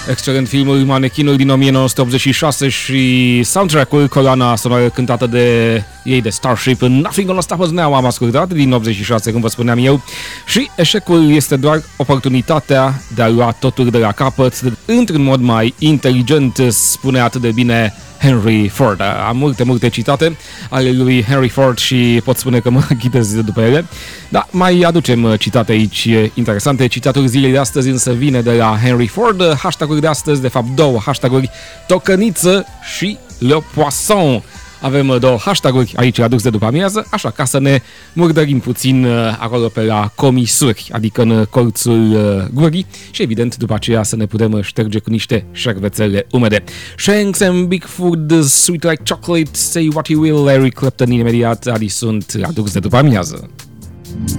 Excelent filmul Manechinul din 1986 și soundtrack-ul, coloana sonoră cântată de ei de Starship, Nothing Gonna Stop Us Now, am ascultat din 86, cum vă spuneam eu, și eșecul este doar oportunitatea de a lua totul de la capăt într-un mod mai inteligent, spune atât de bine Henry Ford. Am multe citate ale lui Henry Ford și pot spune că mă ghidez după ele. Da, mai aducem citate aici interesante. Citatul zilei de astăzi însă vine de la Henry Ford. Hashtag-uri de astăzi, de fapt două hashtag-uri, tocăniță și le poisson. Avem două hashtag-uri aici adus de după amiază, așa ca să ne murdărim puțin acolo pe la comisuri, adică în colțul gurii și evident după aceea să ne putem șterge cu niște șervețele umede. Shanks and Big Food, Sweet Like Chocolate, Say What You Will, Eric Clapton imediat, adi sunt adus de după amiază.